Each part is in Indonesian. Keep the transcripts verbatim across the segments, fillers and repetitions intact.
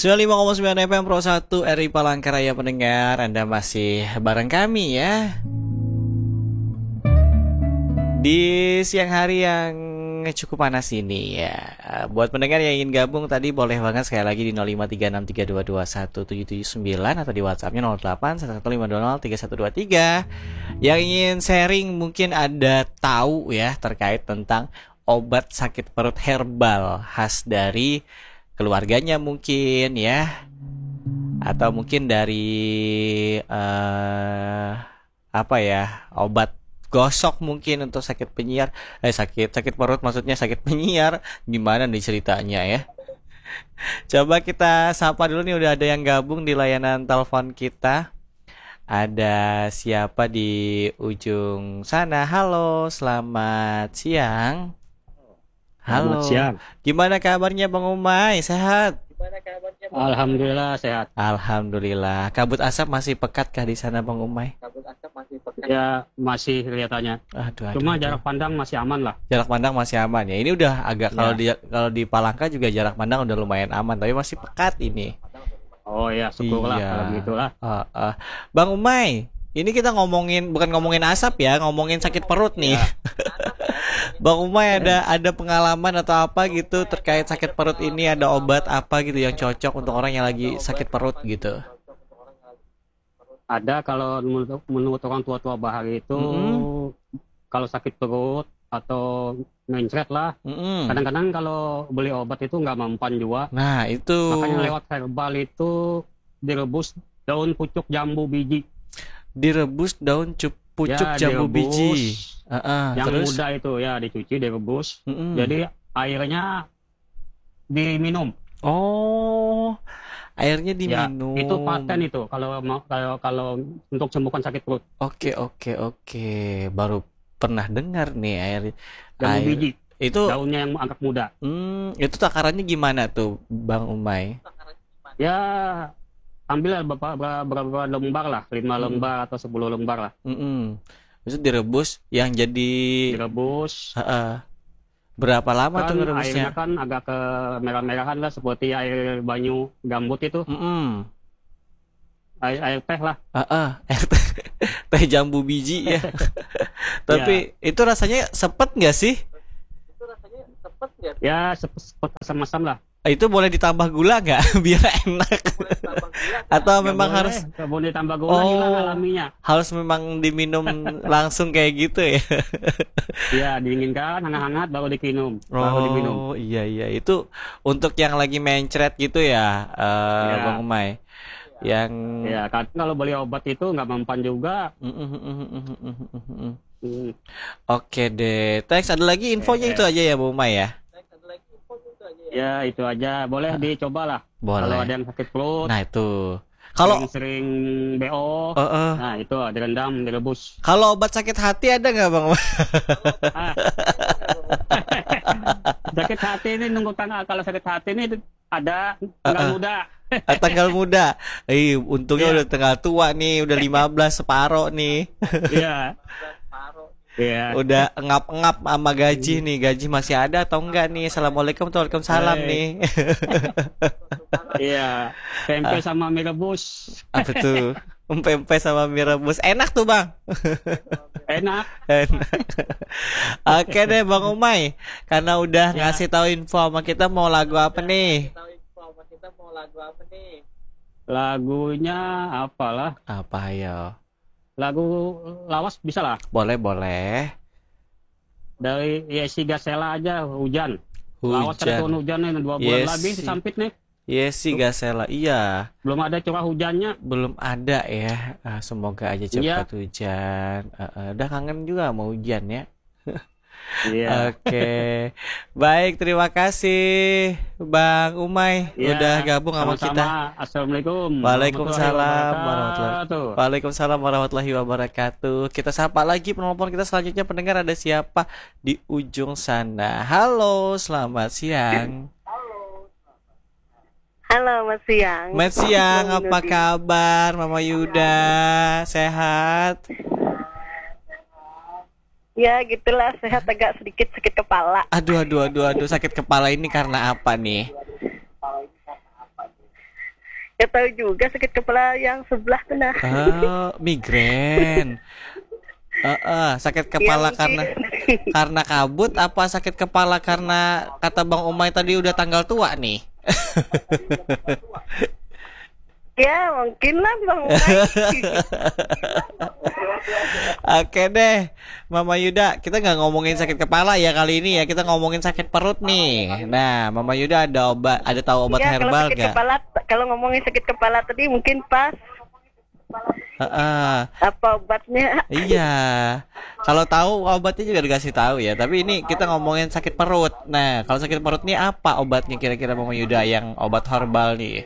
sembilan puluh lima koma sembilan F M Pro satu R I Palangkaraya pendengar, Anda masih bareng kami ya di siang hari yang cukup panas ini ya. Buat pendengar yang ingin gabung tadi boleh banget sekali lagi di nol lima tiga enam tiga dua dua satu tujuh tujuh sembilan atau di WhatsAppnya nol delapan satu satu lima dua nol tiga satu dua tiga. Yang ingin sharing mungkin ada tahu ya terkait tentang obat sakit perut herbal khas dari keluarganya mungkin ya, atau mungkin dari uh, apa ya, obat gosok mungkin untuk sakit penyiar, eh sakit sakit perut maksudnya sakit penyiar, gimana nih ceritanya ya? Coba kita sapa dulu nih, udah ada yang gabung di layanan telepon kita. Ada siapa di ujung sana? Halo, selamat siang. Halo. Selamat siang. Gimana kabarnya Bang Umay? Sehat? Alhamdulillah sehat. Alhamdulillah. Kabut asap masih pekatkah di sana Bang Umay? Kabut asap masih pekat. Ya masih kelihatannya. Aduh, aduh, Cuma aduh. jarak pandang masih aman lah. Jarak pandang masih aman ya. Ini udah agak, ya. kalau di kalau di Palangka juga jarak pandang udah lumayan aman, tapi masih pekat ini. Oh ya, syukurlah iya. kalau begitulah. Uh, uh. Bang Umay, ini kita ngomongin, bukan ngomongin asap ya, ngomongin sakit perut nih. Ya. Bang Umay ada ada pengalaman atau apa gitu terkait sakit perut ini, ada obat apa gitu yang cocok untuk orang yang lagi sakit perut gitu? Ada, kalau menurut, menurut orang tua-tua bahari itu mm-hmm. kalau sakit perut atau mencret lah, mm-hmm. kadang-kadang kalau beli obat itu nggak mempan juga. Nah itu makanya lewat herbal itu direbus daun pucuk jambu biji. Direbus daun cup pucuk ya, jambu direbus, biji. Uh-uh, yang terus? muda itu ya dicuci, direbus. Mm-mm. Jadi airnya diminum. Oh, airnya diminum. Ya, itu paten itu kalau kalau kalau untuk sembuhkan sakit perut. Oke oke oke, baru pernah dengar nih air jambu air. biji. Itu daunnya yang agak muda. Hmm, itu takarannya gimana tuh Bang Umay? Ya, ambil beberapa, beberapa lembar lah, lima hmm. lembar atau sepuluh lembar lah. Mm-mm. Itu direbus yang jadi direbus. Uh-uh. Berapa lama kan tuh merebusnya? Airnya kan agak ke merah-merahan lah, seperti air banyu gambut itu. Mm-mm. Air, air teh lah. Uh-uh. Air teh, teh jambu biji ya. Tapi ya. Itu rasanya sepet nggak sih? Itu rasanya sepet nggak? Ya sepet asam-asam lah. Itu boleh ditambah gula nggak biar enak? Atau gak memang boleh, harus gak boleh tambah gula, oh, hilang alaminya. Harus memang diminum langsung kayak gitu ya? Iya, dinginkan hangat-hangat baru diminum. Oh baru diminum. iya iya, itu untuk yang lagi mencret gitu ya, uh, ya. Bang Umay. Yang ya kan kalau beli obat itu nggak mempan juga. hmm. Oke deh, thanks. Ada lagi infonya eh, itu aja ya Bang Umay ya? Ya itu aja, boleh dicoba lah. Boleh. Kalau ada yang sakit perut. Nah itu. Kalau sering B O, uh, uh. nah itu direndam, direbus. Kalau obat sakit hati ada nggak Bang? ah. Sakit hati ini nunggu tanggal. Kalau sakit hati ini ada tanggal uh, uh. muda. Tanggal muda. Eh, untungnya yeah. udah tanggal tua nih, udah lima belas separoh nih. Iya. Yeah. Udah ngap-ngap sama gaji nih. Gaji masih ada atau enggak nih? Assalamualaikum warahmatullahi wabarakatuh hey. nih. Iya, pempek sama mie rebus. Apa tuh? Pempek sama mie rebus. Enak tuh Bang. Enak. Enak. Oke deh Bang Umay, karena udah ya. ngasih tahu info sama kita, mau lagu apa nih? Lagunya apalah? Apa ya? Lagu lawas bisa lah. Boleh boleh. Dari Yesi Gasela aja, hujan. Hujan. Lawas ada turun hujan nih, dua bulan yes. lebih disampit nih. Yesi Gasela, iya. Belum ada curah hujannya. Belum ada ya. Ah, semoga aja cepat iya. hujan. Uh, uh, udah kangen juga mau hujan ya. Iya. Oke, baik, terima kasih Bang Umay ya, udah gabung sama, sama kita. Assalamualaikum. Waalaikumsalam warahmatullahi. Waalaikumsalam warahmatullahi wabarakatuh. Kita sapa lagi penelpon kita selanjutnya, pendengar ada siapa di ujung sana? Halo, selamat siang. Halo, Mas Siang. Mas Siang, apa kabar Mama Yuda? Sehat? Ya gitulah, sehat, agak sedikit sakit kepala. Aduh aduh aduh aduh sakit kepala ini karena apa nih? Gak tahu juga sakit kepala yang sebelah kena. Oh, migrain. Uh, uh, sakit kepala ya, karena karena kabut apa sakit kepala karena kata Bang Umay tadi udah tanggal tua nih? Ya mungkin lah Bang Umay. Oke deh, Mama Yuda, kita nggak ngomongin sakit kepala ya kali ini ya, kita ngomongin sakit perut nih. Nah, Mama Yuda ada obat, ada tahu obat ya, herbal kalau sakit gak? Kepala, kalau ngomongin sakit kepala tadi mungkin pas. Uh, uh. Apa obatnya? Iya, kalau tahu obatnya juga dikasih tahu ya. Tapi ini kita ngomongin sakit perut. Nah, kalau sakit perut nih apa obatnya kira-kira Mama Yuda yang obat herbal nih?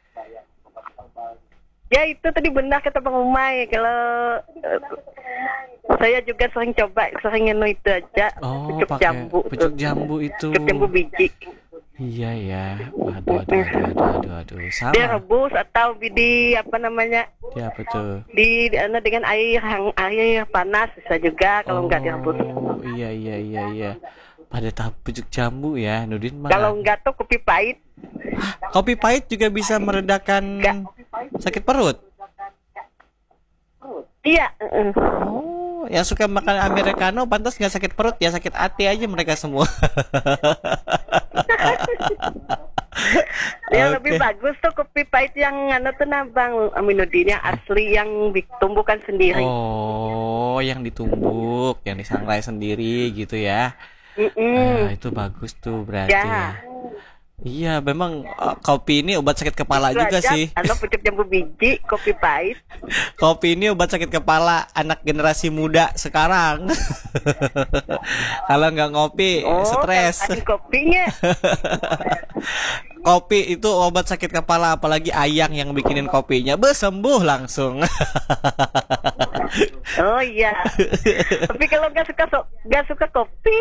Ya itu tadi benar kata Bang Umay. Kalau uh, saya juga sering coba, sering ngenu itu aja. Oh, pucuk pakai jambu. Pucuk jambu itu. Pucuk jambu biji. Iya ya. Waduh, aduh, aduh, aduh, aduh, aduh. Sama. Dia rebus atau di apa namanya? Ya betul. Di, di dengan air hang, air panas bisa juga kalau oh, enggak direbus. Oh iya iya iya iya. Pada tahap pucuk jambu ya, Nudin mah. Kalau enggak tuh kopi pahit. Hah, kopi pahit juga bisa meredakan enggak. Sakit perut. Iya. Oh, yang suka makan americano pantas nggak sakit perut ya, sakit hati aja mereka semua. Yang okay. Lebih bagus tuh kopi pahit yang anu tuh nabang aminuddin yang asli yang ditumbuhkan sendiri. Oh, yang ditumbuk, yang disangrai sendiri gitu ya. Mm-mm. Nah, itu bagus tuh berarti ya. ya. Iya, memang uh, kopi ini obat sakit kepala itu juga aja, sih. Anu pucuk jambu biji, kopi pahit. Kopi ini obat sakit kepala anak generasi muda sekarang. Kalau nggak ngopi, oh, stres. Kopinya. Kopi itu obat sakit kepala, apalagi Ayang yang bikinin kopinya, be sembuh langsung. Oh iya. Tapi kalau nggak suka so, nggak suka kopi,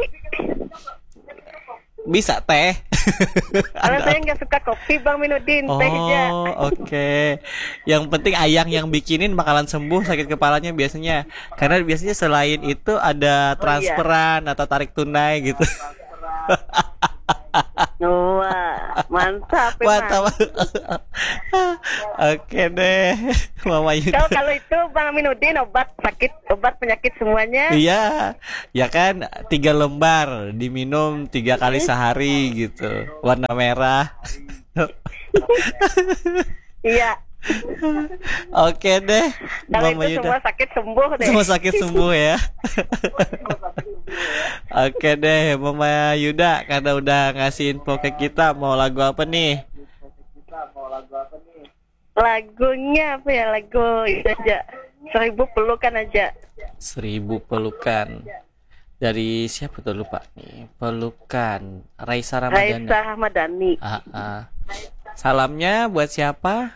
bisa teh. Kalau saya nggak suka kopi, Bang Minuddin, oh, teh aja. Oh, oke. Okay. Yang penting Ayang yang bikinin bakalan sembuh sakit kepalanya biasanya. Karena biasanya selain itu ada transferan oh, iya. atau tarik tunai gitu. Wah, mantap. Mantap. Oke deh, Mama Yuda. Kalau kalau itu Bang Minuddin obat sakit, obat penyakit semuanya. Iya, ya kan tiga lembar diminum tiga kali sehari gitu, warna merah. Iya. Oke deh, kalau Mama itu Yuda. Semua sakit sembuh deh. Semua sakit sembuh ya. Oke deh, Mama Yuda, karena udah ngasih info ke kita, mau lagu apa nih? Lagunya apa ya? Lagu itu aja. Seribu pelukan aja. Seribu pelukan. Dari siapa tuh lupa nih? Pelukan Raisa Ramadhani. Raisa Ramadhani. Ah, ah. Salamnya buat siapa?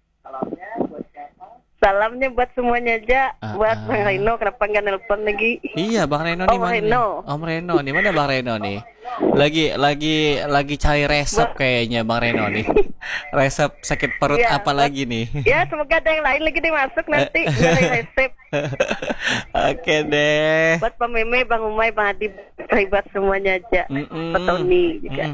Salamnya buat semuanya aja, uh, buat uh. Bang Reno. Kenapa nggak nelpon lagi? Iya, Bang Reno oh, nih mana? Reno. Nih? Om Reno nih, mana Bang Reno nih? Lagi lagi lagi cari resep ba- kayaknya Bang Reno nih. Resep sakit perut ya, apa buat, lagi nih? Ya, semoga ada yang lain lagi dimasuk nanti dari resep. Oke deh. Buat Pak Meme, Bang Umay, Bang Adi, buat semuanya aja. Pak Tony juga.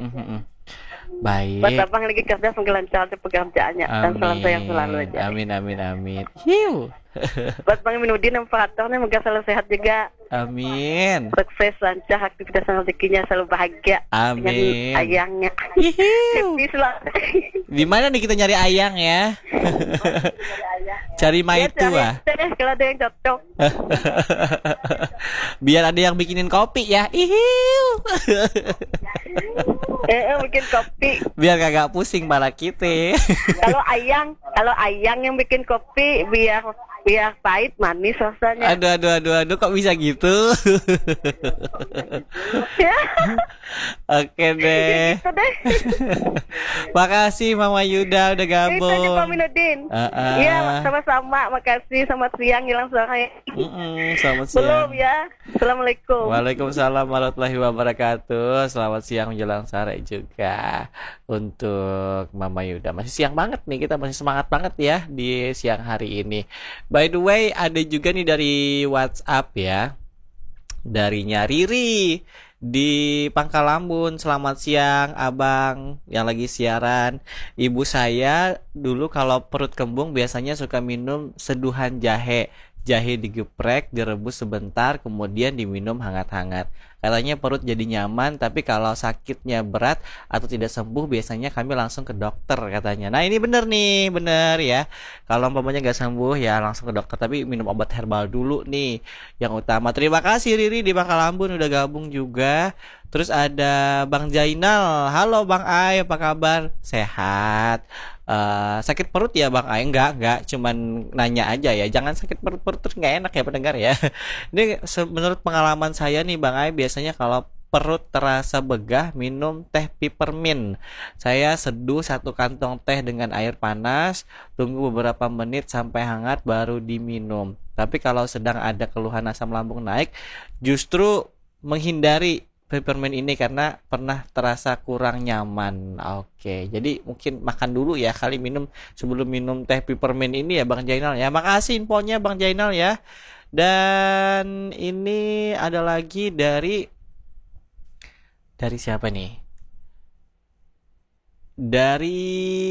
Baik. Buat abang lagi kerja semoga lancar pekerjaannya dan salam sayang selalu aja. Amin amin amin. Hiu. Buat Bang Minuddin yang operatornya semoga selalu sehat juga. Amin. Sukses lancar aktivitas dan rezekinya selalu bahagia. Amin. Ayangnya. Happy selalu. Di mana nih kita nyari Ayang ya? Cari Maitu ya, ah. Kalau ada yang cocok. Biar ada yang bikinin kopi ya. Ihiu. Eh, bikin kopi. Biar kagak pusing malah kita. Kalau Ayang, kalau Ayang yang bikin kopi biar biar pahit manis rasanya. Aduh aduh aduh aduh kok bisa gitu? Oke deh. Gitu deh. Makasih Mama Yuda udah gabung. Itu aja Pak Minuddin. Iya, uh, uh. sama-sama. Makasih, selamat siang, hilang suaranya. Mm-mm, selamat siang. Belum ya. Assalamualaikum. Waalaikumsalam warahmatullahi wabarakatuh. Selamat siang menjelang sore juga untuk Mama Yuda. Masih siang banget nih, kita masih semangat banget ya di siang hari ini. By the way, ada juga nih dari WhatsApp ya. Dari Riri. di Pangkalambun. Selamat siang abang yang lagi siaran. Ibu saya dulu kalau perut kembung biasanya suka minum seduhan jahe. Jahe digeprek, direbus sebentar, kemudian diminum hangat-hangat. Katanya perut jadi nyaman, tapi kalau sakitnya berat atau tidak sembuh, biasanya kami langsung ke dokter katanya. Nah ini bener nih, bener ya. Kalau umpamanya nggak sembuh ya langsung ke dokter, tapi minum obat herbal dulu nih yang utama. Terima kasih Riri di Pangkalambun udah gabung juga. Terus ada Bang Jainal. Halo Bang Ai, apa kabar? Sehat. Uh, sakit perut ya Bang Ai? Enggak, enggak, cuman nanya aja ya. Jangan sakit perut-perut terus nggak enak ya pendengar ya. Ini menurut pengalaman saya nih Bang Ai, biasanya kalau perut terasa begah minum teh peppermint. Saya seduh satu kantong teh dengan air panas, tunggu beberapa menit sampai hangat baru diminum. Tapi kalau sedang ada keluhan asam lambung naik, justru menghindari peppermint ini karena pernah terasa kurang nyaman. Oke, jadi mungkin makan dulu ya kali minum sebelum minum teh peppermint ini ya Bang Jainal ya. Makasih infonya Bang Jainal ya. Dan ini ada lagi dari dari siapa nih? Dari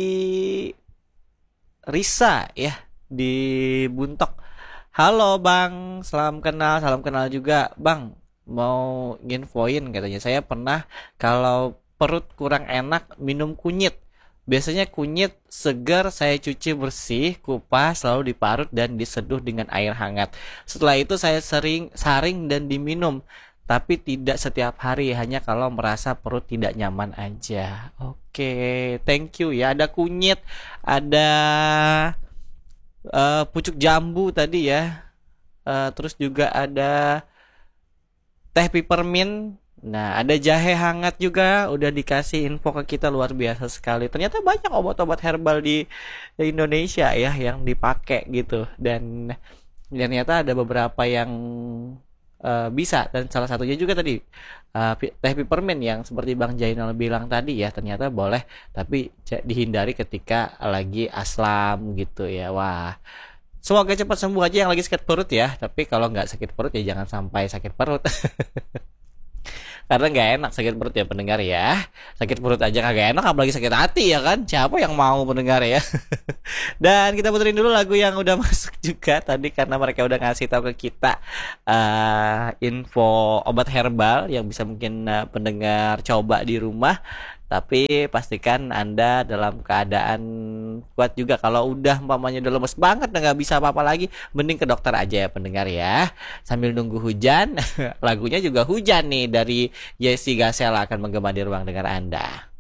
Risa ya di Buntok. Halo Bang, salam kenal, salam kenal juga Bang. Mau nginfoin katanya, saya pernah kalau perut kurang enak minum kunyit. Biasanya kunyit segar saya cuci bersih, kupas, lalu diparut dan diseduh dengan air hangat. Setelah itu saya sering saring dan diminum, tapi tidak setiap hari, hanya kalau merasa perut tidak nyaman aja. Oke, thank you ya. Ada kunyit, ada uh, pucuk jambu tadi ya, uh, terus juga ada teh peppermint. Nah, ada jahe hangat juga. Udah dikasih info ke kita, luar biasa sekali. Ternyata banyak obat-obat herbal di Indonesia ya yang dipakai gitu. Dan ternyata ada beberapa yang uh, bisa. Dan salah satunya juga tadi uh, teh peppermint yang seperti Bang Jainal bilang tadi ya, ternyata boleh, tapi dihindari ketika lagi aslam gitu ya. Wah, semoga cepat sembuh aja yang lagi sakit perut ya. Tapi kalau nggak sakit perut ya jangan sampai sakit perut. Karena nggak enak sakit perut ya pendengar ya. Sakit perut aja kagak enak, apalagi sakit hati ya kan. Siapa yang mau pendengar ya. Dan kita puterin dulu lagu yang udah masuk juga tadi, karena mereka udah ngasih tahu ke kita uh, info obat herbal yang bisa mungkin uh, pendengar coba di rumah. Tapi pastikan Anda dalam keadaan kuat juga. Kalau udah umpamanya udah lemes banget dan gak bisa apa-apa lagi, mending ke dokter aja ya pendengar ya. Sambil nunggu hujan, lagunya juga hujan nih dari Yesi Gasela akan menggema di ruang dengar Anda.